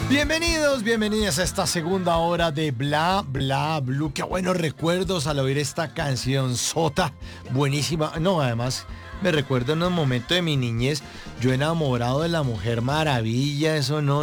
Bienvenidos, bienvenidas a esta segunda hora de Bla Bla Blue. Qué buenos recuerdos al oír esta canción sota, buenísima. No, además me recuerdo en un momento de mi niñez, yo enamorado de la Mujer Maravilla. Eso no.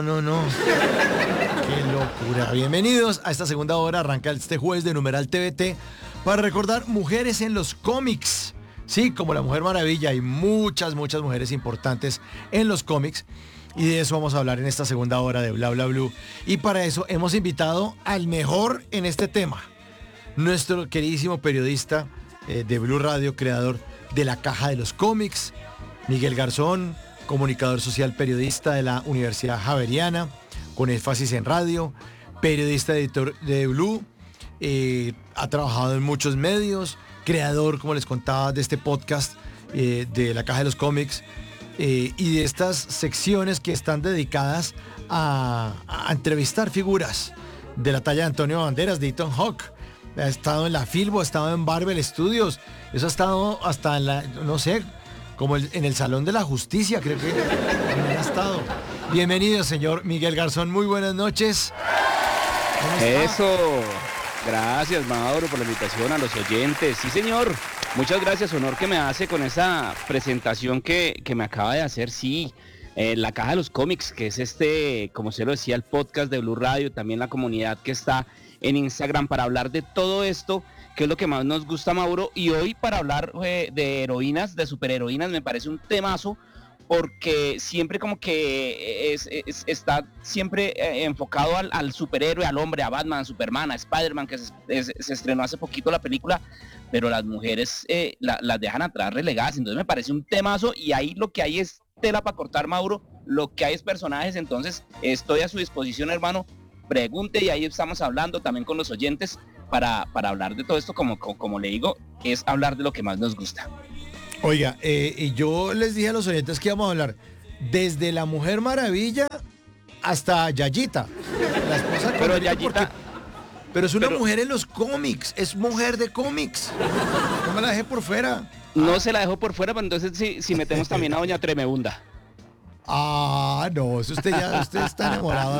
Qué locura. Bienvenidos a esta segunda hora. Arranca este jueves de Numeral TVT para recordar mujeres en los cómics. Sí, como la Mujer Maravilla, hay muchas mujeres importantes en los cómics. Y de eso vamos a hablar en esta segunda hora de Bla Bla Blue. Y para eso hemos invitado al mejor en este tema. Nuestro queridísimo periodista de Blue Radio, creador de La Caja de los Cómics, Miguel Garzón, comunicador social periodista de la Universidad Javeriana, con énfasis en radio, periodista editor de Blue, ha trabajado en muchos medios, creador, como les contaba, de este podcast de La Caja de los Cómics, y de estas secciones que están dedicadas a entrevistar figuras de la talla de Antonio Banderas, de Ethan Hawke. Ha estado en la Filbo, ha estado en Marvel Studios, eso ha estado hasta en la, no sé, como en el Salón de la Justicia, creo que también ha estado. Bienvenido, señor Miguel Garzón, muy buenas noches. Eso, gracias, Mauro, por la invitación, a los oyentes. Sí, señor. Muchas gracias, honor que me hace con esa presentación que me acaba de hacer. Sí, La Caja de los Cómics, que es como se lo decía, el podcast de Blue Radio, también la comunidad que está en Instagram para hablar de todo esto, que es lo que más nos gusta, Mauro. Y hoy para hablar de heroínas, de superheroínas, me parece un temazo, porque siempre como que está siempre enfocado al superhéroe, al hombre, a Batman, Superman, a Spider-Man, que se estrenó hace poquito la película, pero las mujeres las dejan atrás relegadas. Entonces me parece un temazo, y ahí lo que hay es tela para cortar, Mauro, lo que hay es personajes. Entonces estoy a su disposición, hermano, pregunte, y ahí estamos hablando también con los oyentes para hablar de todo esto, como le digo, es hablar de lo que más nos gusta. Oiga, y yo les dije a los oyentes que íbamos a hablar desde la Mujer Maravilla hasta Yayita, la esposa de Pero Yayita, pero es una mujer en los cómics, es mujer de cómics. No me la dejé por fuera. No se la dejó por fuera, pero entonces si metemos también a Doña Tremebunda. Ah, no, eso usted está enamorado.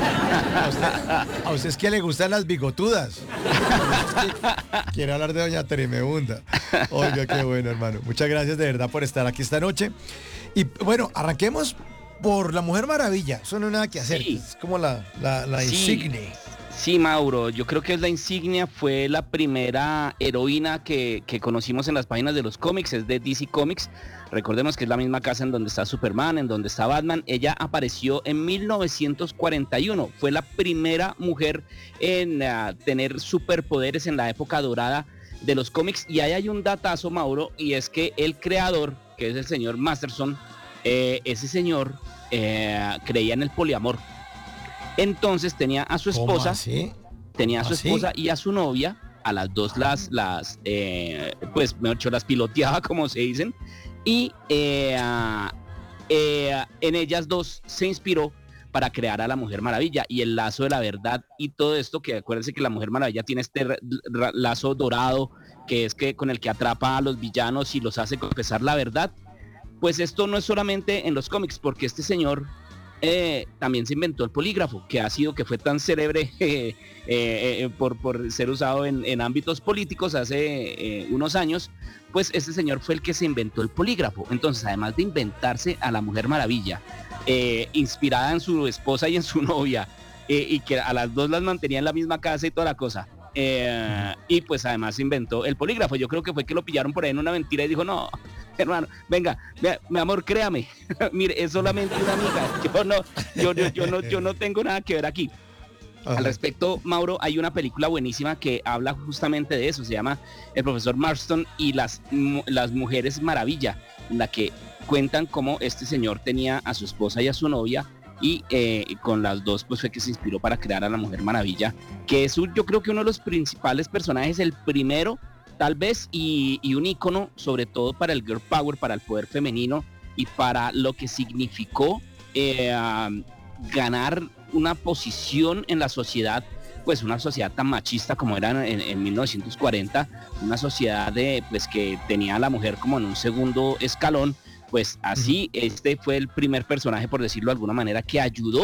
A usted es que le gustan las bigotudas. Quiere hablar de Doña Tremebunda. Oiga, qué bueno, hermano. Muchas gracias de verdad por estar aquí esta noche. Y bueno, arranquemos por la Mujer Maravilla. Eso no hay nada que hacer. Sí. Es como la insignia. Sí, Mauro, yo creo que es la insignia, fue la primera heroína que conocimos en las páginas de los cómics, es de DC Comics. Recordemos que es la misma casa en donde está Superman, en donde está Batman. Ella apareció en 1941, fue la primera mujer en tener superpoderes en la época dorada de los cómics. Y ahí hay un datazo, Mauro, y es que el creador, que es el señor Masterson, ese señor creía en el poliamor. Entonces tenía a su esposa, esposa y a su novia, a las dos pues mejor dicho, las piloteaba, como se dicen, y en ellas dos se inspiró para crear a la Mujer Maravilla y el lazo de la verdad y todo esto, que acuérdense que la Mujer Maravilla tiene este lazo dorado, que es que con el que atrapa a los villanos y los hace confesar la verdad. Pues esto no es solamente en los cómics, porque este señor también se inventó el polígrafo, que fue tan célebre por ser usado en ámbitos políticos hace unos años. Pues este señor fue el que se inventó el polígrafo. Entonces, además de inventarse a la Mujer Maravilla, inspirada en su esposa y en su novia, y que a las dos las mantenía en la misma casa y toda la cosa, y pues además inventó el polígrafo. Yo creo que fue que lo pillaron por ahí en una mentira y dijo: no, hermano, venga, mi amor, créame, mire, es solamente una amiga, yo no tengo nada que ver aquí. Ajá. Al respecto, Mauro, hay una película buenísima que habla justamente de eso, se llama El Profesor Marston y las Mujeres Maravilla, en la que cuentan cómo este señor tenía a su esposa y a su novia, y con las dos pues fue que se inspiró para crear a la Mujer Maravilla, que es yo creo que uno de los principales personajes, el primero tal vez, y un ícono sobre todo para el girl power, para el poder femenino y para lo que significó ganar una posición en la sociedad, pues una sociedad tan machista como era en 1940, una sociedad pues que tenía a la mujer como en un segundo escalón. Pues así, este fue el primer personaje, por decirlo de alguna manera, que ayudó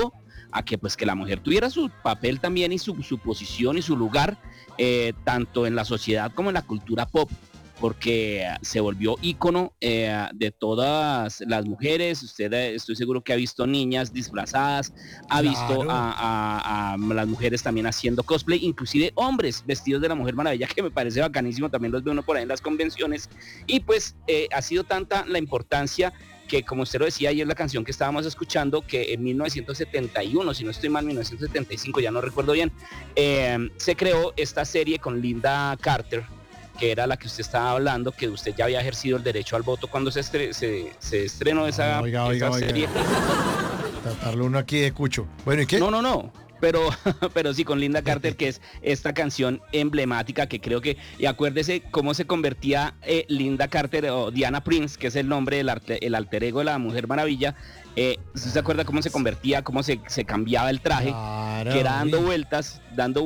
a que pues que la mujer tuviera su papel también y su posición y su lugar, tanto en la sociedad como en la cultura pop, porque se volvió ícono de todas las mujeres. Usted estoy seguro que ha visto niñas disfrazadas, ha visto a las mujeres también haciendo cosplay, inclusive hombres vestidos de la Mujer Maravilla, que me parece bacanísimo, también los ve uno por ahí en las convenciones, y pues ha sido tanta la importancia que, como usted lo decía ayer, la canción que estábamos escuchando, que en 1971, si no estoy mal, 1975, ya no recuerdo bien, se creó esta serie con Linda Carter, que era la que usted estaba hablando, que usted ya había ejercido el derecho al voto cuando se estrenó esa serie. Tratarlo uno aquí de cucho. Bueno, ¿y qué? No. Pero sí, con Linda Carter, que es esta canción emblemática que creo que, y acuérdese cómo se convertía Linda Carter o Diana Prince, que es el nombre del el alter ego de la Mujer Maravilla. ¿Usted se acuerda cómo se convertía, cómo se cambiaba el traje? Claro, que era dando vueltas,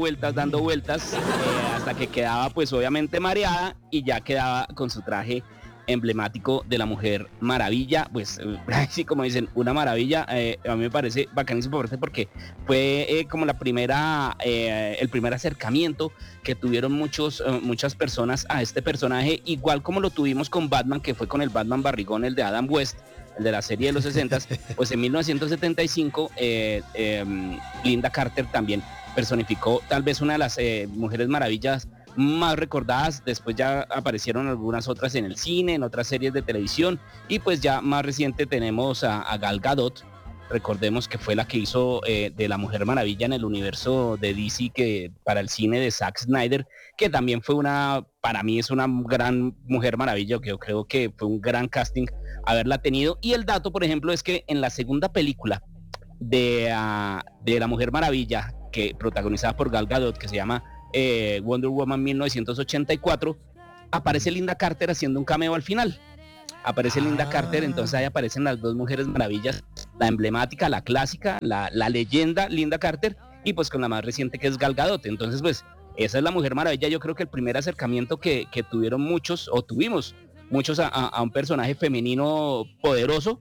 hasta que quedaba pues obviamente mareada y ya quedaba con su traje emblemático de la Mujer Maravilla. Pues sí, como dicen, una maravilla. A mí me parece bacanísimo porque fue como la primera, el primer acercamiento que tuvieron muchas personas a este personaje, igual como lo tuvimos con Batman, que fue con el Batman barrigón, el de Adam West, el de la serie de los 60. Pues en 1975 Linda Carter también personificó tal vez una de las Mujeres Maravillas más recordadas. Después ya aparecieron algunas otras en el cine, en otras series de televisión, y pues ya más reciente tenemos a Gal Gadot. Recordemos que fue la que hizo de la Mujer Maravilla en el universo de DC, que para el cine de Zack Snyder, que también fue para mí es una gran Mujer Maravilla, que yo creo que fue un gran casting haberla tenido. Y el dato, por ejemplo, es que en la segunda película de la Mujer Maravilla, que protagonizada por Gal Gadot, que se llama Wonder Woman 1984, aparece Linda Carter haciendo un cameo al final. Aparece Linda Carter, entonces ahí aparecen las dos Mujeres Maravillas, la emblemática, la clásica, la leyenda Linda Carter, y pues con la más reciente, que es Gal Gadot. Entonces pues esa es la Mujer Maravilla. Yo creo que el primer acercamiento que tuvimos muchos a un personaje femenino poderoso,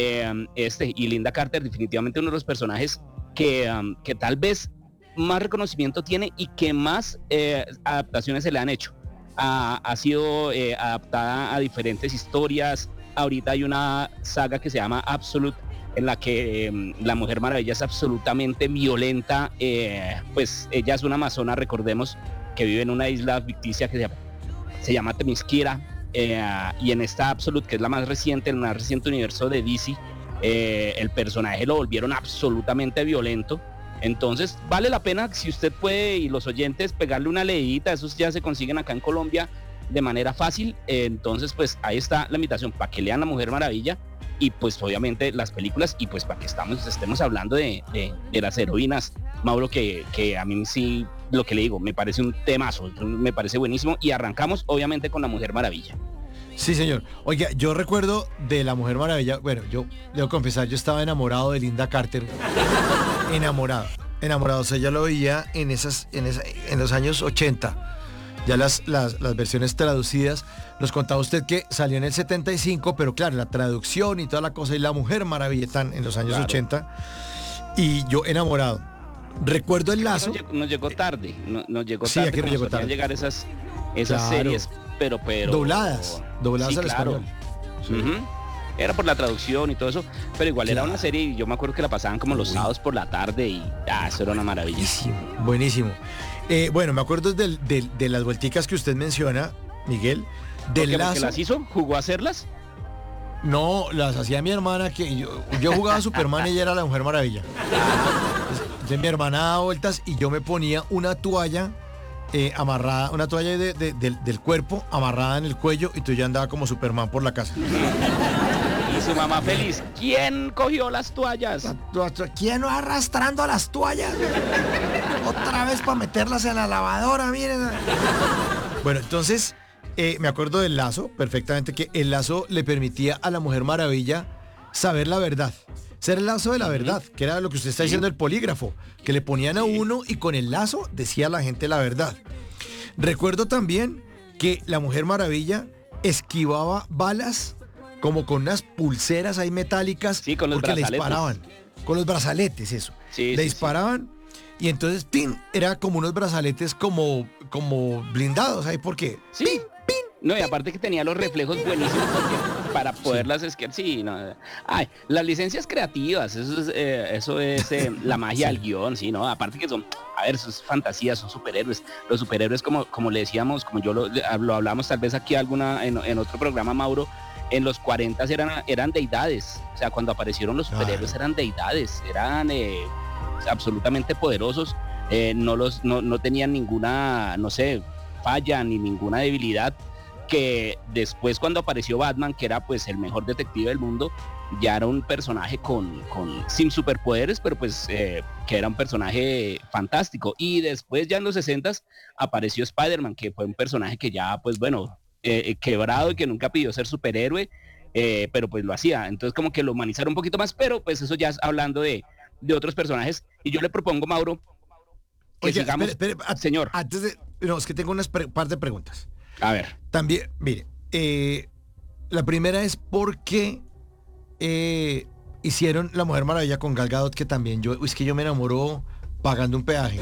y Linda Carter definitivamente uno de los personajes que tal vez más reconocimiento tiene y que más adaptaciones se le han hecho. Ha sido adaptada a diferentes historias. Ahorita hay una saga que se llama Absolute, en la que la Mujer Maravilla es absolutamente violenta. Pues ella es una amazona, recordemos, que vive en una isla ficticia que se llama Themyscira, y en esta Absolute, que es la más reciente, el más reciente universo de DC, el personaje lo volvieron absolutamente violento. Entonces vale la pena, si usted puede, y los oyentes, pegarle una leidita. Esos ya se consiguen acá en Colombia de manera fácil. Entonces pues ahí está la invitación para que lean La Mujer Maravilla, y pues obviamente las películas, y pues para que estemos hablando de las heroínas, Mauro, que a mí sí, lo que le digo, me parece un temazo, me parece buenísimo. Y arrancamos obviamente con La Mujer Maravilla. Sí, señor. Oiga, yo recuerdo de La Mujer Maravilla, bueno, yo debo confesar, yo estaba enamorado de Linda Carter. Enamorado. O sea, ya lo veía en los años 80. Ya las versiones traducidas. Nos contaba usted que salió en el 75, pero claro, la traducción y toda la cosa, y La Mujer Maravilla están en los años 80. Y yo enamorado. Recuerdo el lazo. Nos llegó tarde. Nos llegó tarde. Sí, aquí nos llegó tarde. Llegar esas series, pero dobladas sí, al claro. español. Sí. Era por la traducción y todo eso, pero igual era una serie, y yo me acuerdo que la pasaban como los sábados por la tarde, y eso era una maravilla. Buenísimo. Bueno, me acuerdo de las vuelticas que usted menciona, Miguel. Del lazo. ¿Porque las hizo? ¿Jugó a hacerlas? No, las hacía mi hermana, que yo jugaba a Superman y ella era la Mujer Maravilla. Entonces mi hermana daba vueltas y yo me ponía una toalla amarrada, una toalla del cuerpo amarrada en el cuello, y tú ya andaba como Superman por la casa. Y su mamá feliz. ¿Quién cogió las toallas? ¿Quién no arrastrando las toallas? Otra vez para meterlas en la lavadora, miren. Bueno, entonces me acuerdo del lazo perfectamente, que el lazo le permitía a la Mujer Maravilla saber la verdad. Ser el lazo de la verdad, que era lo que usted está diciendo, el polígrafo, que le ponían a uno y con el lazo decía a la gente la verdad. Recuerdo también que la Mujer Maravilla esquivaba balas como con unas pulseras ahí metálicas, sí, con los porque le brazaletes. disparaban. con los brazaletes, eso. Sí, Le sí, disparaban y entonces, ¡pin! Era como unos brazaletes como blindados, ¿sabes por qué? sí. Sí. No, y aparte que tenía los reflejos buenísimos porque para poderlas esquiar, sí, no. Ay, las licencias creativas, eso es la magia del guión, sí, ¿no? Aparte que son, a ver, eso es fantasía, son superhéroes. Los superhéroes, como le decíamos, como yo lo hablamos tal vez aquí en otro programa, Mauro, en los 40 eran deidades. O sea, cuando aparecieron los superhéroes eran deidades, eran absolutamente poderosos, no tenían ninguna, no sé, falla ni ninguna debilidad, que después cuando apareció Batman, que era pues el mejor detective del mundo, ya era un personaje sin superpoderes, pero pues que era un personaje fantástico. Y después ya en los 60s apareció Spider-Man, que fue un personaje que ya pues bueno, quebrado y que nunca pidió ser superhéroe, pero pues lo hacía. Entonces como que lo humanizaron un poquito más, pero pues eso ya es hablando de otros personajes. Y yo le propongo, Mauro, que Oye, sigamos, señor. Antes de... No, es que tengo unas par de preguntas. A ver. También, mire, la primera es por qué hicieron La Mujer Maravilla con Gal Gadot, que también es que yo me enamoro pagando un peaje.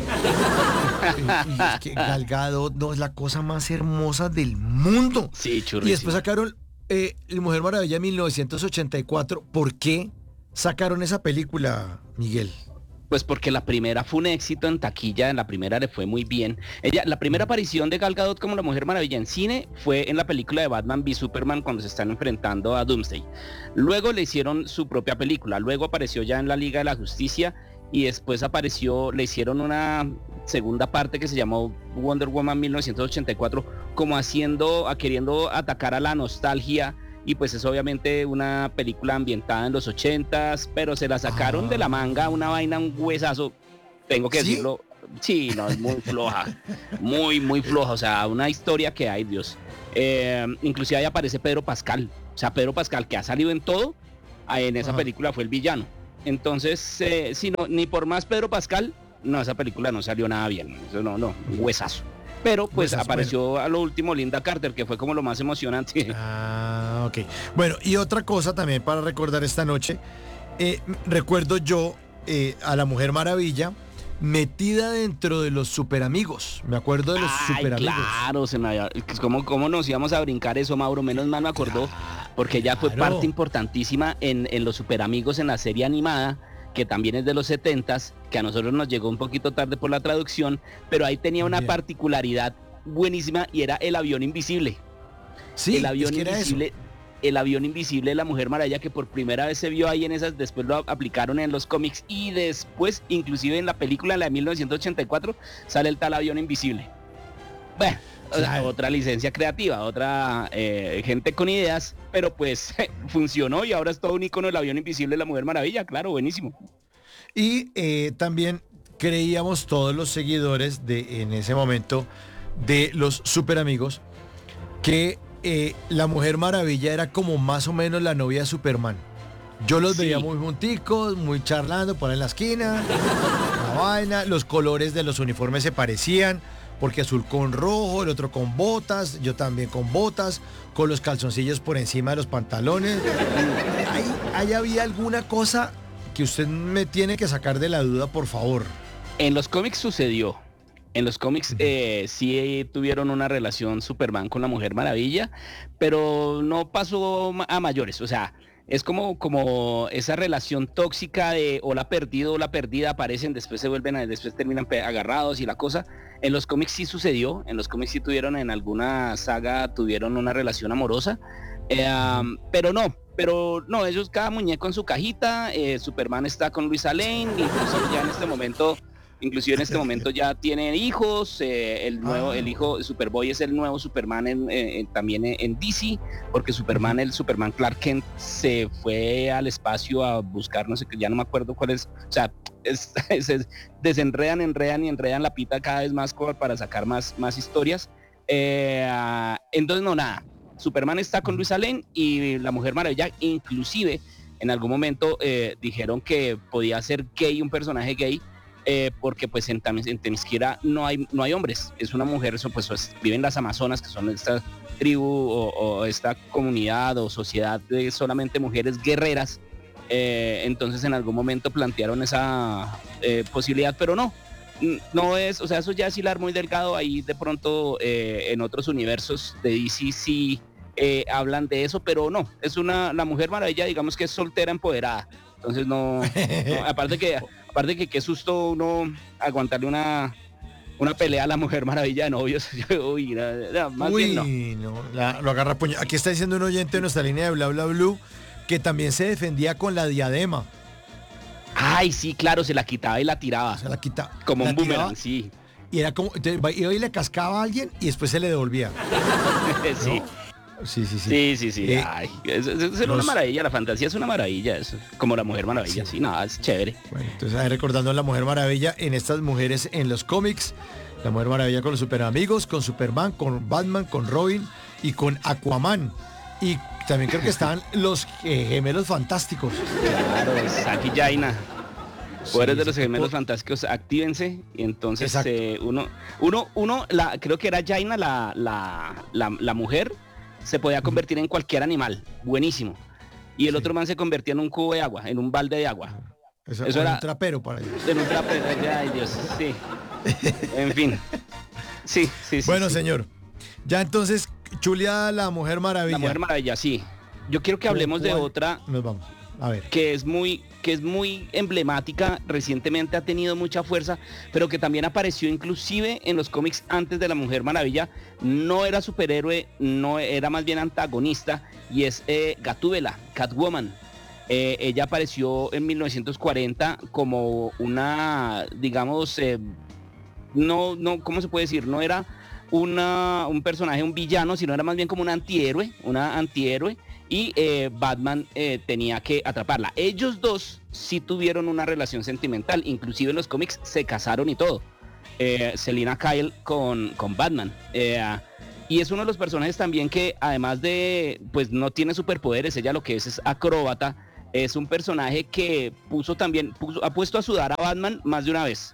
Y es que Gal Gadot no es la cosa más hermosa del mundo. Sí, churrísimo. Y después sacaron La Mujer Maravilla en 1984. ¿Por qué sacaron esa película, Miguel? Pues porque la primera fue un éxito en taquilla, en la primera le fue muy bien. La primera aparición de Gal Gadot como la Mujer Maravilla en cine fue en la película de Batman v Superman, cuando se están enfrentando a Doomsday. Luego le hicieron su propia película, luego apareció ya en la Liga de la Justicia y después le hicieron una segunda parte que se llamó Wonder Woman 1984, como queriendo atacar a la nostalgia. Y pues es obviamente una película ambientada en los 80s, pero se la sacaron de la manga, una vaina, un huesazo, tengo que decirlo. Sí, no, es muy floja, muy floja, o sea, una historia que hay, Dios. Inclusive ahí aparece Pedro Pascal, o sea, Pedro Pascal, que ha salido en todo, en esa película fue el villano. Entonces, si no, ni por más Pedro Pascal, no, esa película no salió nada bien, eso no, un huesazo. Pero pues apareció a lo último Linda Carter, que fue como lo más emocionante. Ok. Bueno, y otra cosa también para recordar esta noche, recuerdo yo a la Mujer Maravilla metida dentro de los Superamigos. Me acuerdo de los Superamigos. Claro, ¿cómo nos íbamos a brincar eso, Mauro? Menos mal me acordó, porque ella fue parte importantísima en los Superamigos, en la serie animada, que también es de los 70s, que a nosotros nos llegó un poquito tarde por la traducción, pero ahí tenía una particularidad buenísima y era el avión invisible. Sí, el avión invisible. El avión invisible de la Mujer Maravilla, que por primera vez se vio ahí en esas, después lo aplicaron en los cómics y después, inclusive en la película, la de 1984, sale el tal avión invisible. Bueno, otra licencia creativa, otra gente con ideas, pero pues funcionó y ahora es todo un icono del avión invisible de la Mujer Maravilla, claro, buenísimo. Y también creíamos todos los seguidores en ese momento de los Superamigos que la Mujer Maravilla era como más o menos la novia de Superman. Yo los veía muy junticos, muy charlando por ahí en la esquina, la vaina, los colores de los uniformes se parecían, porque azul con rojo, el otro con botas, yo también con botas, con los calzoncillos por encima de los pantalones. Ahí había alguna cosa que usted me tiene que sacar de la duda, por favor. En los cómics sucedió. En los cómics sí tuvieron una relación Superman con la Mujer Maravilla, pero no pasó a mayores. O sea, es como esa relación tóxica de o la perdido o la perdida, aparecen, después se vuelven, después terminan agarrados y la cosa. En los cómics sí sucedió, en los cómics sí tuvieron, en alguna saga tuvieron una relación amorosa, pero no, ellos cada muñeco en su cajita. Superman está con Luisa Lane, inclusive ya en este momento. Inclusive en este momento ya tiene hijos, el hijo Superboy es el nuevo Superman también en DC, porque el Superman Clark Kent se fue al espacio a buscar, no sé, ya no me acuerdo cuál es, o sea, enredan la pita cada vez más para sacar más historias. Entonces no, nada, Superman está con Luisa Lane y la Mujer Maravilla, inclusive en algún momento dijeron que podía ser gay, un personaje gay, porque pues en Themyscira no hay hombres, es una mujer, pues viven las Amazonas, que son esta tribu o esta comunidad o sociedad de solamente mujeres guerreras, Entonces en algún momento plantearon esa posibilidad, pero no es, o sea, eso ya es hilar muy delgado. Ahí de pronto en otros universos de DC sí hablan de eso, pero no, es la Mujer Maravilla, digamos que es soltera empoderada. Entonces aparte que qué susto uno aguantarle una pelea a la Mujer Maravilla de novios. Uy, más bien no. Lo agarra puño. Aquí está diciendo un oyente de nuestra línea de Bla Bla Blue que también se defendía con la diadema. Ay, sí, claro, se la quitaba y la tiraba. Se la quitaba. Como un boomerang, sí. Y era como, iba y le cascaba a alguien y después se le devolvía. Sí. ¿No? Sí. Ay, es una maravilla, la fantasía es una maravilla, es como la Mujer Maravilla, sí, nada, es chévere. Bueno, entonces ahí recordando a la Mujer Maravilla en estas mujeres en los cómics, la Mujer Maravilla con los super amigos, con Superman, con Batman, con Robin y con Aquaman. Y también creo que estaban los gemelos fantásticos. Claro, Zack y Jaina. Poderes de los gemelos fantásticos, actívense. Y entonces creo que era Jaina la mujer, se podía convertir en cualquier animal, buenísimo. Y el otro man se convertía en un cubo de agua, en un balde de agua. Eso era un trapero para ellos. En un trapero, ay Dios, sí. En fin. Sí. Bueno, sí. Señor, ya entonces, chuleada la Mujer Maravilla. La Mujer Maravilla, sí. Yo quiero que hablemos de otra. Nos vamos. A ver. Que es muy emblemática, recientemente ha tenido mucha fuerza, pero que también apareció inclusive en los cómics antes de la Mujer Maravilla. No era superhéroe, no era más bien antagonista, y es Gatúbela, Catwoman. Ella apareció en 1940 como una, digamos, ¿cómo se puede decir? No era un personaje, un villano, sino era más bien como una antihéroe. Y Batman tenía que atraparla. Ellos dos sí tuvieron una relación sentimental, inclusive en los cómics se casaron y todo. Selina Kyle con Batman. Y es uno de los personajes también que, además de, pues no tiene superpoderes, ella lo que es acróbata. Es un personaje que ha puesto a sudar a Batman más de una vez.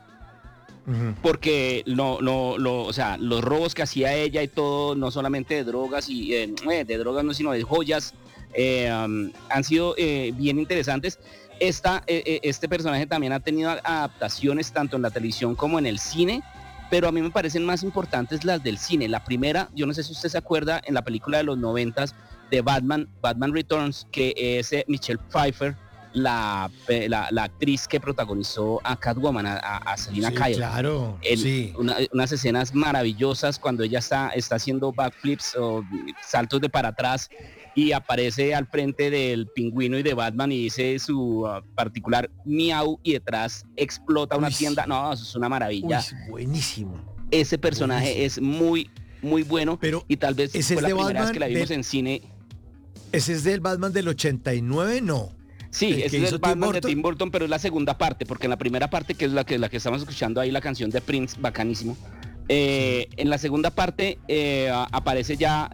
Porque o sea, los robos que hacía ella y todo, no solamente de drogas y de drogas no, sino de joyas, han sido bien interesantes. Este personaje también ha tenido adaptaciones tanto en la televisión como en el cine, pero a mí me parecen más importantes las del cine. La primera, yo no sé si usted se acuerda, en la película de los 90s de Batman Returns, que es Michelle Pfeiffer, la actriz que protagonizó a Catwoman, a Selina Kyle. Claro, sí. Unas escenas maravillosas cuando ella está haciendo backflips o saltos de para atrás y aparece al frente del Pingüino y de Batman y dice su particular miau y detrás explota una tienda. No, eso es una maravilla. Buenísimo. Ese personaje es muy, muy bueno, pero y tal vez ese fue es la primera Batman vez que la vimos en cine. ¿Ese es del Batman del 89? No. Sí, ese es el Batman de Tim Burton, pero es la segunda parte, porque en la primera parte, que es la que estamos escuchando ahí, la canción de Prince, bacanísimo. En la segunda parte aparece ya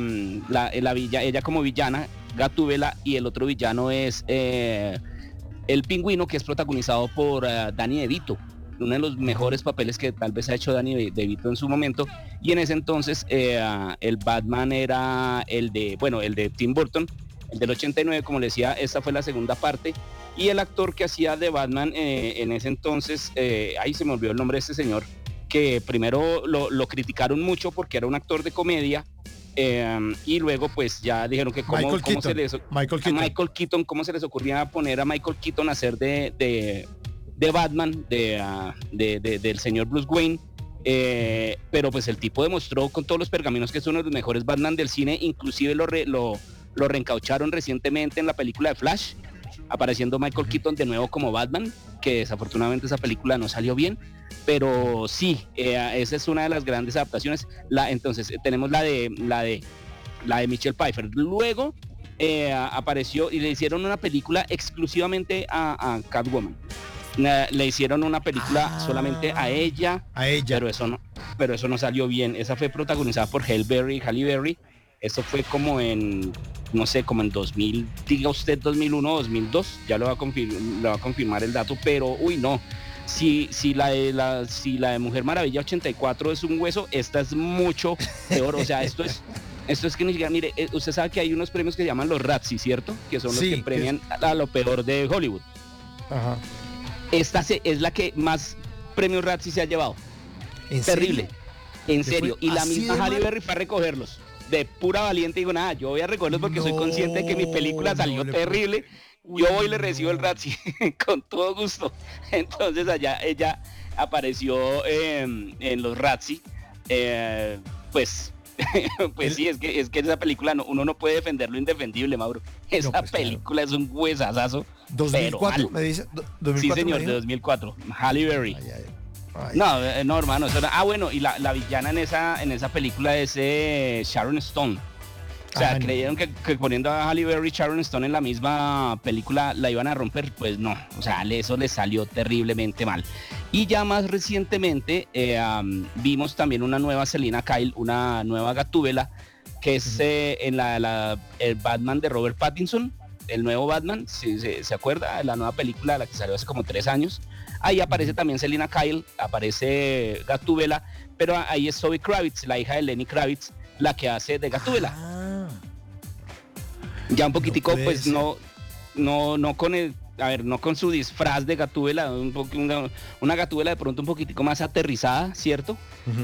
ella como villana, Gatúbela, y el otro villano es el Pingüino, que es protagonizado por Danny DeVito, uno de los mejores papeles que tal vez ha hecho Danny DeVito en su momento. Y en ese entonces el Batman era el de Tim Burton, el del 89, como le decía. Esta fue la segunda parte, y el actor que hacía de Batman en ese entonces, ahí se me olvidó el nombre de este señor, que primero lo criticaron mucho porque era un actor de comedia, y luego pues ya dijeron que cómo se les Michael Keaton, cómo se les ocurría poner a Michael Keaton a hacer de Batman, del señor Bruce Wayne. Pero pues el tipo demostró con todos los pergaminos que es uno de los mejores Batman del cine. Inclusive lo reencaucharon recientemente en la película de Flash, apareciendo Michael Keaton de nuevo como Batman, que desafortunadamente esa película no salió bien, pero sí, esa es una de las grandes adaptaciones. Entonces tenemos la de Michelle Pfeiffer. Luego apareció y le hicieron una película exclusivamente a Catwoman. Le hicieron una película solamente a ella, pero eso no salió bien. Esa fue protagonizada por Halle Berry. Eso fue como en, no sé, como en 2000, diga usted 2001 o 2002, ya lo va a confirmar el dato, pero uy no, si la de Mujer Maravilla 84 es un hueso, esta es mucho peor. O sea, esto es Esto es que ni siquiera, mire, usted sabe que hay unos premios que se llaman los Razzie, ¿cierto? Que son los Sí, que premian a lo peor de Hollywood. Ajá. Esta es la que más premios Razzie se ha llevado. ¿En Terrible. serio? En serio. Y la así misma de Halle mal? Berry fue a recogerlos. De pura valiente digo, nada, yo voy a recogerlos porque soy consciente de que mi película salió terrible. Yo voy y le recibo el Razzie con todo gusto. Entonces allá ella apareció en los Razzie. Pues pues sí, es que esa película uno no puede defender lo indefendible, Mauro. Esa pues, película es un huesazazo. 2004, me dice. Sí, 2004 señor, me de dijo. 2004. Halle Berry. Ay. No, hermano. Bueno, y la villana en esa película es Sharon Stone. O sea, creyeron que poniendo a Halle Berry y Sharon Stone en la misma película la iban a romper. Pues no, o sea, eso le salió terriblemente mal. Y ya más recientemente vimos también una nueva Selina Kyle, una nueva Gatúbela, que es en el Batman de Robert Pattinson, el nuevo Batman, si se acuerda, de la nueva película, la que salió hace como 3 años. Ahí aparece también Selina Kyle, aparece Gatúbela, pero ahí es Zoe Kravitz, la hija de Lenny Kravitz, la que hace de Gatúbela. Ya un poquitico, No pues no con el, a ver, no con su disfraz de Gatúbela, una Gatúbela de pronto un poquitico más aterrizada, ¿cierto?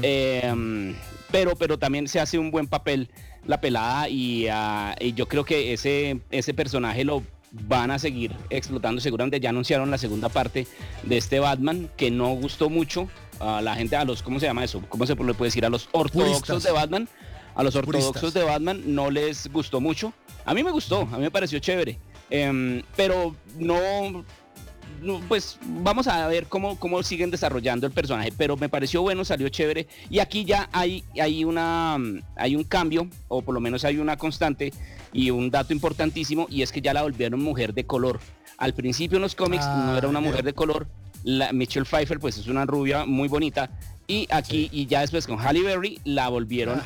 Pero también se hace un buen papel la pelada y yo creo que ese personaje lo van a seguir explotando. Seguramente ya anunciaron la segunda parte de este Batman, que no gustó mucho a la gente, a los, ¿cómo se llama eso? ¿Cómo se le puede decir? A los ortodoxos Puristas. de Batman. A los ortodoxos Puristas. de Batman no les gustó mucho. A mí me gustó, a mí me pareció chévere. Pero no, pues vamos a ver cómo siguen desarrollando el personaje, pero me pareció bueno, salió chévere, y aquí ya hay un cambio, o por lo menos hay una constante y un dato importantísimo, y es que ya la volvieron mujer de color. Al principio en los cómics no era una mujer de color. Michelle Pfeiffer pues es una rubia muy bonita, y aquí y ya después con Halle Berry la volvieron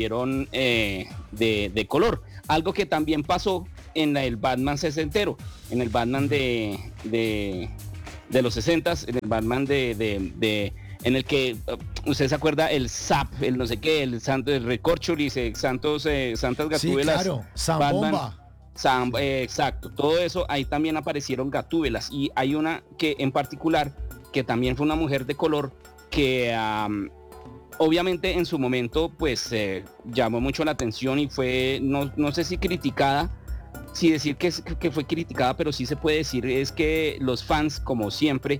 de color, algo que también pasó en el Batman sesentero, en el Batman de los 60s, en el Batman en el que usted se acuerda el Zap, el no sé qué, el Santo, el Recorcholis, Santas Gatúbelas, Sí, claro, Zambomba. Exacto, todo eso, ahí también aparecieron Gatúbelas, y hay una que en particular que también fue una mujer de color que obviamente en su momento pues llamó mucho la atención y fue, no sé si criticada, sí decir que fue criticada, pero sí se puede decir es que los fans, como siempre,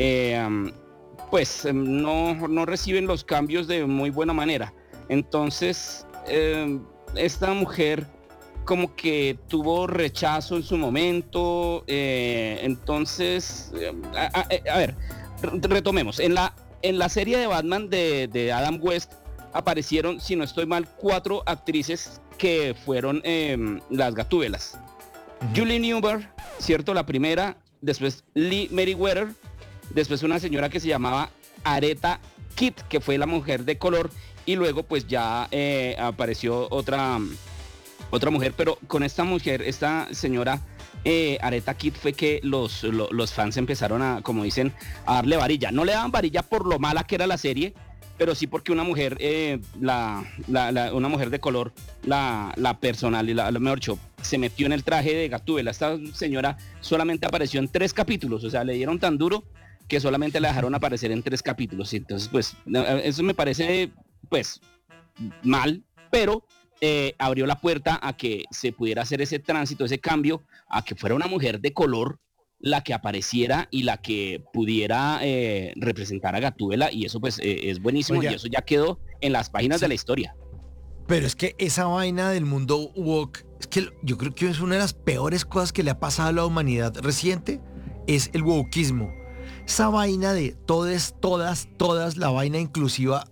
pues no reciben los cambios de muy buena manera. Entonces esta mujer como que tuvo rechazo en su momento. Entonces a ver, retomemos. En la serie de Batman de Adam West aparecieron, si no estoy mal, 4 actrices que fueron las Gatúbelas. Julie Newmar, ¿cierto? La primera, después Lee Meriwether, después una señora que se llamaba Aretha Kitt, que fue la mujer de color, y luego pues ya apareció otra mujer, pero con esta mujer, esta señora Aretha Kitt, fue que los fans empezaron a, como dicen, a darle varilla. No le daban varilla por lo mala que era la serie, pero sí porque una mujer, una mujer de color, la personal, y mejor dicho, se metió en el traje de Gatúbela. Esta señora solamente apareció en 3 capítulos, o sea, le dieron tan duro que solamente la dejaron aparecer en 3 capítulos. Entonces, pues, eso me parece, pues, mal, pero abrió la puerta a que se pudiera hacer ese tránsito, ese cambio, a que fuera una mujer de color la que apareciera y la que pudiera representar a Gatúbela, y eso pues es buenísimo. Oiga, y eso ya quedó en las páginas de la historia. Pero es que esa vaina del mundo woke, es que yo creo que es una de las peores cosas que le ha pasado a la humanidad reciente, es el wokeismo. Esa vaina de todas, la vaina inclusiva,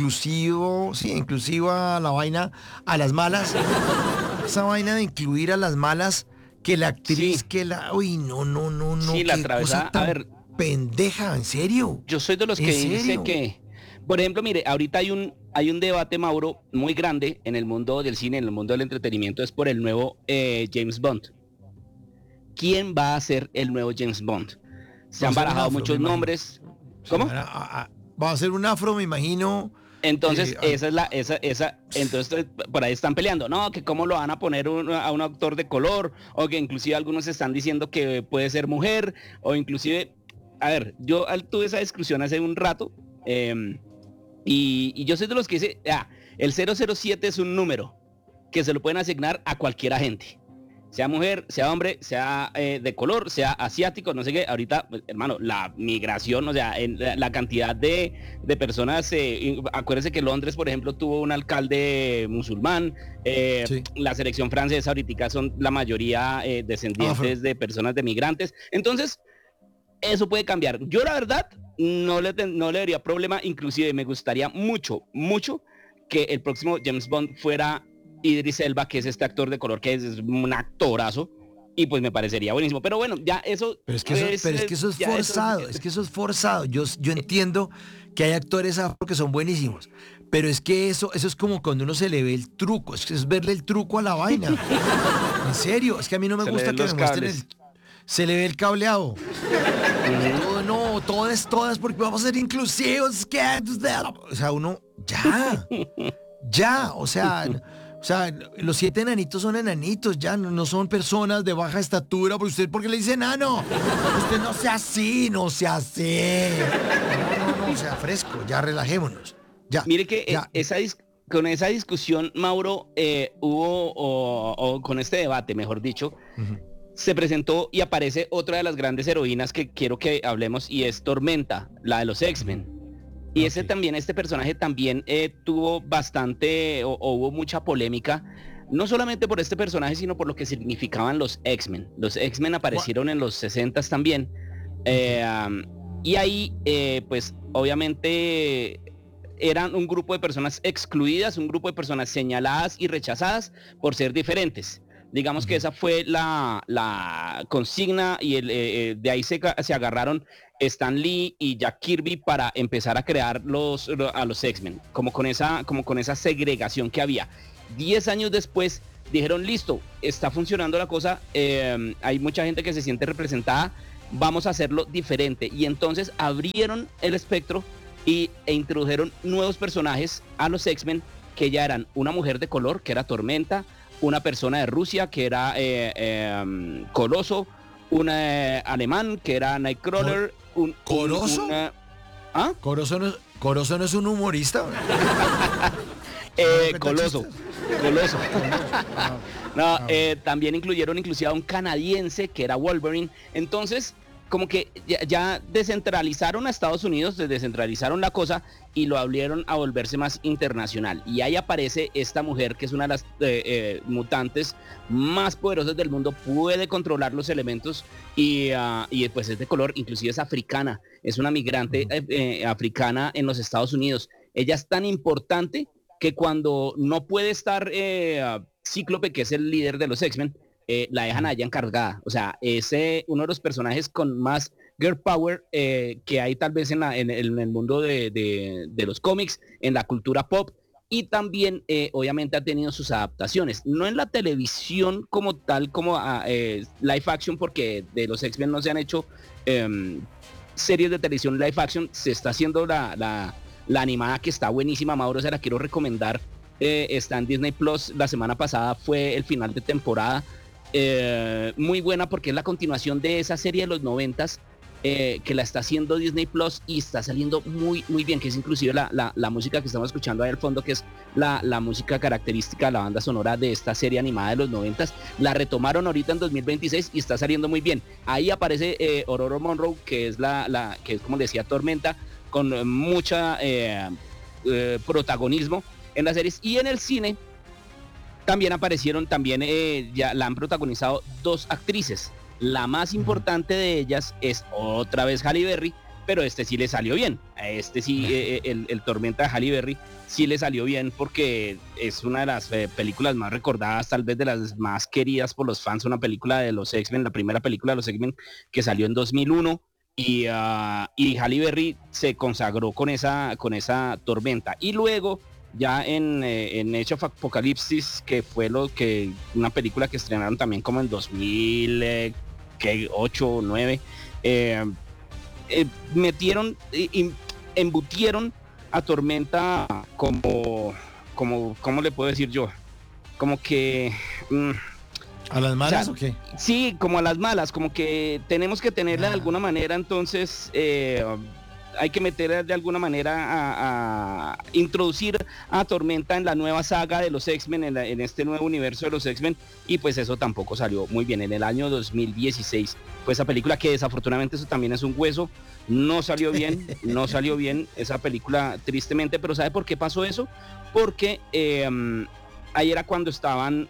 la vaina a las malas. Esa vaina de incluir a las malas, que la actriz, sí. Uy, no. Sí, la atravesada, a ver. Pendeja, ¿en serio? Yo soy de los que dice que, por ejemplo, mire, ahorita hay un debate, Mauro, muy grande en el mundo del cine, en el mundo del entretenimiento, es por el nuevo James Bond. ¿Quién va a ser el nuevo James Bond? Se han barajado muchos nombres. ¿Cómo? Va a ser un afro, me imagino. Entonces, entonces por ahí están peleando, no, que cómo lo van a poner a un actor de color, o que inclusive algunos están diciendo que puede ser mujer, o inclusive, a ver, yo tuve esa discusión hace un rato, y yo soy de los que dice, el 007 es un número que se lo pueden asignar a cualquier agente. Sea mujer, sea hombre, sea de color, sea asiático, no sé qué. Ahorita, pues, hermano, la migración, o sea, la cantidad de personas, acuérdense que Londres, por ejemplo, tuvo un alcalde musulmán, sí. La selección francesa ahorita son la mayoría descendientes de personas de migrantes. Entonces, eso puede cambiar. Yo, la verdad, no le daría problema, inclusive me gustaría mucho que el próximo James Bond fuera Idris Elba, que es este actor de color que es un actorazo, y pues me parecería buenísimo. Pero bueno, ya eso... Pero es que eso es forzado, es que eso es forzado. Yo entiendo que hay actores afro que son buenísimos, pero es que eso es como cuando uno se le ve el truco, es verle el truco a la vaina. En serio, es que a mí no me gusta que me muestren se le ve el cableado. Todo es porque vamos a ser inclusivos. O sea, uno, ya, o sea, los 7 enanitos son enanitos, ya no son personas de baja estatura, porque le dice enano. Usted no sea así. No sea fresco, ya relajémonos. Ya. Mire que con esa discusión, Mauro, hubo, o con este debate, mejor dicho, se presentó y aparece otra de las grandes heroínas que quiero que hablemos, y es Tormenta, la de los X-Men. Y este personaje también tuvo bastante, o hubo mucha polémica, no solamente por este personaje, sino por lo que significaban los X-Men. Los X-Men aparecieron en los 60s también. Y ahí, pues, obviamente, eran un grupo de personas excluidas, un grupo de personas señaladas y rechazadas por ser diferentes. Digamos que esa fue la consigna, y de ahí se agarraron Stan Lee y Jack Kirby para empezar a crear a los X-Men, como con esa segregación que había. 10 años después dijeron, listo, está funcionando la cosa, hay mucha gente que se siente representada, vamos a hacerlo diferente. Y entonces abrieron el espectro e introdujeron nuevos personajes a los X-Men, que ya eran una mujer de color, que era Tormenta, una persona de Rusia, que era Coloso, un alemán, que era Nightcrawler. ¿Coloso? ¿Coloso no es un humorista? Coloso. No, también incluyeron inclusive a un canadiense, que era Wolverine. Entonces, como que ya descentralizaron a Estados Unidos, descentralizaron la cosa y lo abrieron a volverse más internacional. Y ahí aparece esta mujer, que es una de las mutantes más poderosas del mundo, puede controlar los elementos y pues es de color, inclusive es africana, es una migrante africana en los Estados Unidos. Ella es tan importante que cuando no puede estar Cíclope, que es el líder de los X-Men, la dejan allá encargada. O sea, es uno de los personajes con más girl power que hay tal vez en el mundo de los cómics, en la cultura pop, y también obviamente ha tenido sus adaptaciones, no en la televisión como tal, como live action, porque de los X-Men no se han hecho series de televisión live action. Se está haciendo la animada, que está buenísima, Mauro, se la quiero recomendar. Está en Disney Plus. La semana pasada fue el final de temporada, muy buena, porque es la continuación de esa serie de los 90s, que la está haciendo Disney Plus, y está saliendo muy bien, que es inclusive la música que estamos escuchando ahí al fondo, que es la música característica de la banda sonora de esta serie animada de los 90s. La retomaron ahorita en 2026 y está saliendo muy bien. Ahí aparece Ororo Monroe, que es que es, como decía, Tormenta, con mucha protagonismo en las series. Y en el cine también aparecieron, ya la han protagonizado 2 actrices. La más importante de ellas es otra vez Halle Berry, pero sí le salió bien. A sí, el Tormenta de Halle Berry sí le salió bien, porque es una de las películas más recordadas, tal vez de las más queridas por los fans. Una película de los X-Men, la primera película de los X-Men, que salió en 2001. Y Halle Berry se consagró con esa Tormenta. Y luego, ya en Age of Apocalypse, que fue una película que estrenaron también como en 2008 o 9, metieron, embutieron a Tormenta ¿cómo le puedo decir yo? Como que... ¿A las malas o qué? Sí, como a las malas, como que tenemos que tenerla de alguna manera, entonces hay que meter de alguna manera a introducir a Tormenta en la nueva saga de los X-Men, en este nuevo universo de los X-Men, y pues eso tampoco salió muy bien. En el año 2016 pues esa película, que desafortunadamente eso también es un hueso, no salió bien, no salió bien esa película, tristemente. Pero ¿sabe por qué pasó eso? Porque ahí era cuando estaban...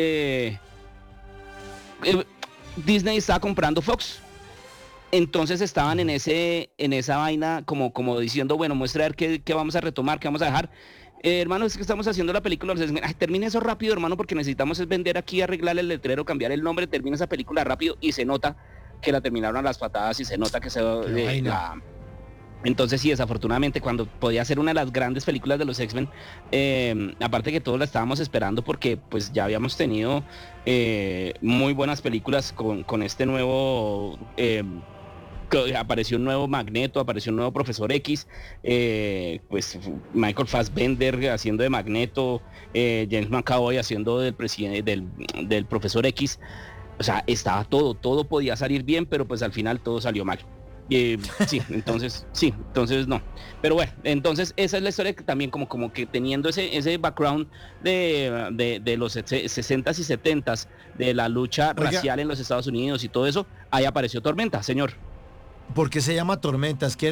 Disney estaba comprando Fox, entonces estaban en esa vaina como diciendo, bueno, muestra a ver qué vamos a retomar, qué vamos a dejar. Hermano, es que estamos haciendo la película, termine eso rápido, hermano, porque necesitamos es vender aquí, arreglar el letrero, cambiar el nombre, termina esa película rápido, y se nota que la terminaron a las patadas, y se nota que entonces sí, desafortunadamente, cuando podía ser una de las grandes películas de los X-Men, aparte que todos la estábamos esperando porque pues ya habíamos tenido muy buenas películas con este nuevo... apareció un nuevo Magneto, apareció un nuevo Profesor X, pues Michael Fassbender haciendo de Magneto, James McAvoy haciendo del presidente del Profesor X. O sea, estaba todo podía salir bien, pero pues al final todo salió mal. Entonces no. Pero bueno, entonces esa es la historia, que también como que teniendo ese background de los 60s y 70s, de la lucha racial en los Estados Unidos y todo eso, ahí apareció Tormenta, señor. ¿Por qué se llama Tormenta? Es que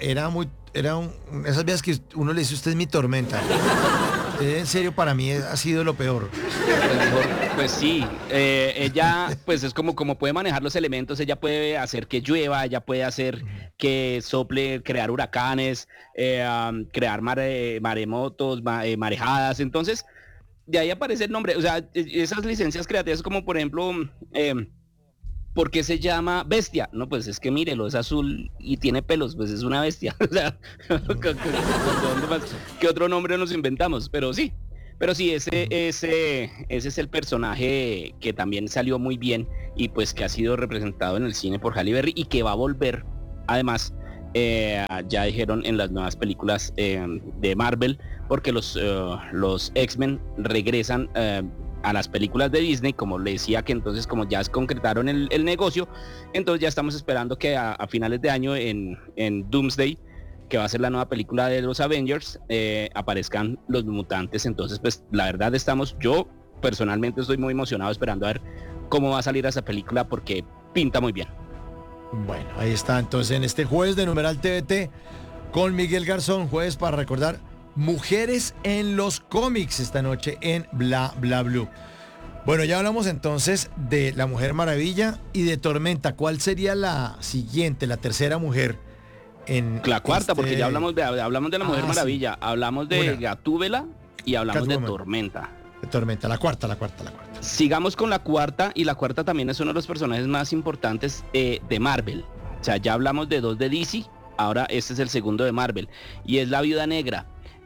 esas veces que uno le dice, usted es mi tormenta. En serio, para mí ha sido lo peor. Pues sí, ella pues es como puede manejar los elementos. Ella puede hacer que llueva, ella puede hacer que sople, crear huracanes, crear maremotos, marejadas. Entonces, de ahí aparece el nombre. O sea, esas licencias creativas, como por ejemplo... ¿por qué se llama bestia? No, pues es que mírelo, es azul y tiene pelos, pues es una bestia. O sea, ¿qué otro nombre nos inventamos? Pero sí, ese es el personaje que también salió muy bien, y pues que ha sido representado en el cine por Halle Berry, y que va a volver, además, ya dijeron, en las nuevas películas de Marvel, porque los X-Men regresan a las películas de Disney, como le decía, que entonces como ya concretaron el negocio, entonces ya estamos esperando que a finales de año en Doomsday, que va a ser la nueva película de los Avengers, aparezcan los mutantes. Entonces pues la verdad yo personalmente estoy muy emocionado esperando a ver cómo va a salir esa película, porque pinta muy bien. Bueno, ahí está entonces en este jueves de Numeral TVT con Miguel Garzón, jueves para recordar mujeres en los cómics, esta noche en Bla Bla Blue. Bueno, ya hablamos entonces de la Mujer Maravilla y de Tormenta. ¿Cuál sería la siguiente, la tercera mujer? La cuarta, porque ya hablamos de la Mujer Maravilla, sí. Hablamos de Gatúbela y hablamos de Tormenta. De Tormenta, la cuarta. Sigamos con la cuarta, y la cuarta también es uno de los personajes más importantes de Marvel. O sea, ya hablamos de dos de DC, ahora este es el segundo de Marvel, y es la Viuda Negra.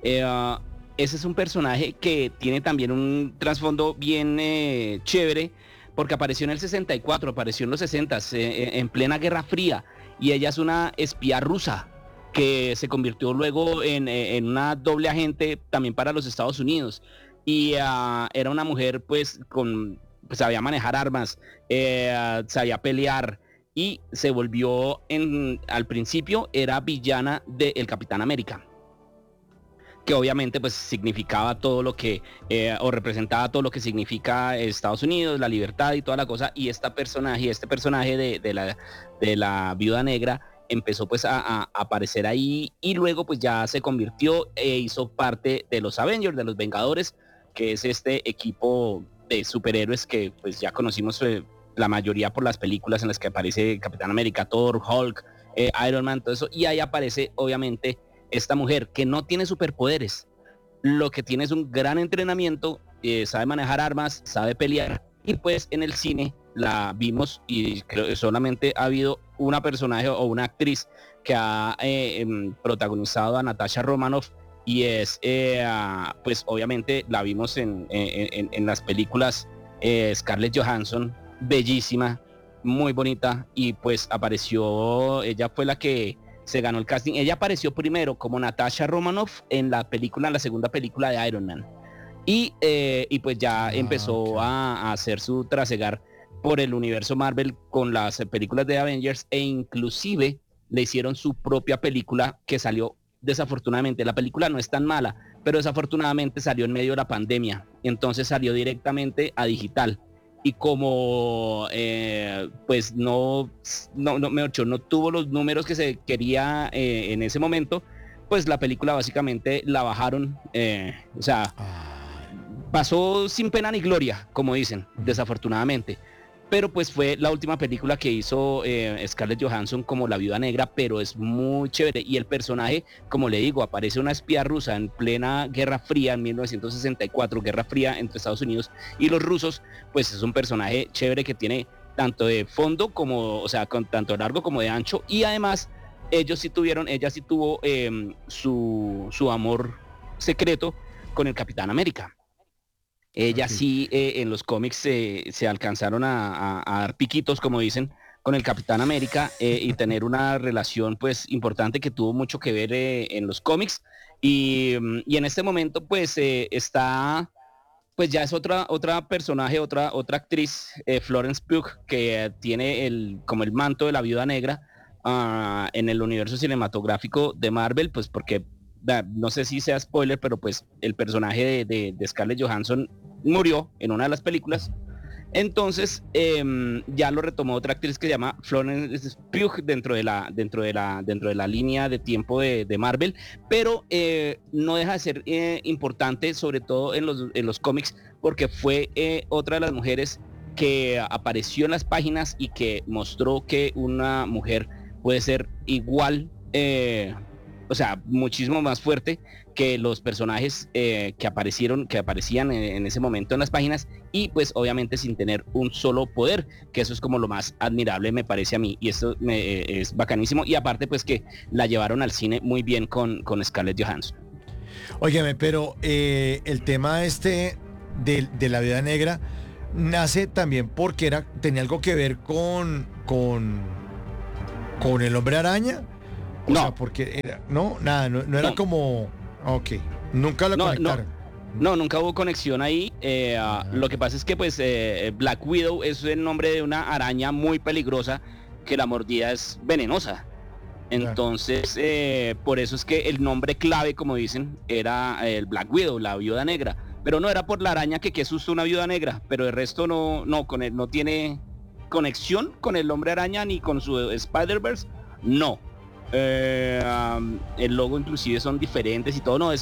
Ese es un personaje que tiene también un trasfondo bien chévere, porque apareció en el 64, apareció en los 60, en plena Guerra Fría, y ella es una espía rusa que se convirtió luego en una doble agente también para los Estados Unidos, y era una mujer pues sabía manejar armas, sabía pelear, y se volvió al principio era villana del Capitán América, que obviamente pues significaba todo lo que, o representaba todo lo que significa Estados Unidos, la libertad y toda la cosa. Y este personaje de la Viuda Negra empezó pues a aparecer ahí, y luego pues ya se convirtió hizo parte de los Avengers, de los Vengadores, que es este equipo de superhéroes que pues ya conocimos la mayoría por las películas en las que aparece Capitán América, Thor, Hulk, Iron Man, todo eso. Y ahí aparece obviamente esta mujer que no tiene superpoderes, lo que tiene es un gran entrenamiento, sabe manejar armas, sabe pelear, y pues en el cine la vimos, y creo que solamente ha habido una personaje o una actriz que ha protagonizado a Natasha Romanoff, y es pues obviamente la vimos en las películas, Scarlett Johansson, bellísima, muy bonita, y pues apareció, ella fue la que se ganó el casting. Ella apareció primero como Natasha Romanoff en la segunda película de Iron Man. Y pues ya empezó ok. a hacer su trasegar por el universo Marvel con las películas de Avengers, e inclusive le hicieron su propia película que salió desafortunadamente. La película no es tan mala, pero desafortunadamente salió en medio de la pandemia, entonces salió directamente a digital. Y como pues no tuvo los números que se quería en ese momento, pues la película básicamente la bajaron, o sea, Ay, pasó sin pena ni gloria, como dicen, desafortunadamente. Pero pues fue la última película que hizo Scarlett Johansson como la Viuda Negra, pero es muy chévere. Y el personaje, como le digo, aparece una espía rusa en plena Guerra Fría, en 1964, Guerra Fría entre Estados Unidos y los rusos. Pues es un personaje chévere que tiene tanto de fondo como, o sea, con tanto largo como de ancho. Y además, ella sí tuvo su amor secreto con el Capitán América. Ella ok. sí, en los cómics se alcanzaron a dar piquitos, como dicen, con el Capitán América, y tener una relación pues importante que tuvo mucho que ver en los cómics. Y en este momento pues está, pues ya es otra personaje, otra actriz, Florence Pugh, que tiene como el manto de la Viuda Negra en el universo cinematográfico de Marvel, pues porque no sé si sea spoiler, pero pues el personaje de Scarlett Johansson murió en una de las películas. Entonces ya lo retomó otra actriz que se llama Florence Pugh dentro de la línea de tiempo de Marvel, pero no deja de ser importante, sobre todo en los cómics, porque fue otra de las mujeres que apareció en las páginas y que mostró que una mujer puede ser igual, o sea, muchísimo más fuerte que los personajes que aparecían en ese momento en las páginas, y pues obviamente sin tener un solo poder, que eso es como lo más admirable me parece a mí, y esto es bacanísimo. Y aparte pues que la llevaron al cine muy bien con Scarlett Johansson. Óyeme, pero el tema este de la Viuda Negra nace también porque tenía algo que ver con el Hombre Araña. O sea, No, porque era, no, nada, no era no, como, ok, nunca lo no, no, conectaron. no, nunca hubo conexión ahí. Ah, Lo que pasa es que pues Black Widow es el nombre de una araña muy peligrosa, que la mordida es venenosa. ya. Entonces, por eso es que el nombre clave, como dicen, era el Black Widow, la viuda negra. Pero no era por la araña, que qué susto una viuda negra, pero el resto con él no tiene conexión con el hombre araña ni con su Spider-Verse, no. El logo inclusive son diferentes y todo, no,